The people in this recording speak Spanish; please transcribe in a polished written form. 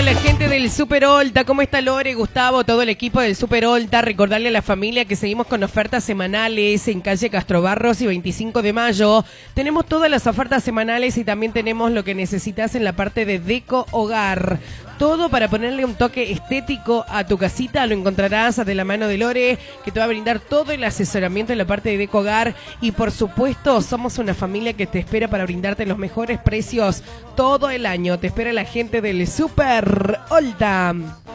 la gente del Super Olta. ¿Cómo está Lore, Gustavo, todo el equipo del Super Olta? Recordarle a la familia que seguimos con ofertas semanales en calle Castrobarros y 25 de mayo. Tenemos todas las ofertas semanales y también tenemos lo que necesitas en la parte de deco hogar. Todo para ponerle un toque estético a tu casita. Lo encontrarás de la mano de Lore, que te va a brindar todo el asesoramiento en la parte de deco hogar. Y por supuesto, somos una familia que te espera para brindarte los mejores precios todo el año. Te espera la gente del Super Olta.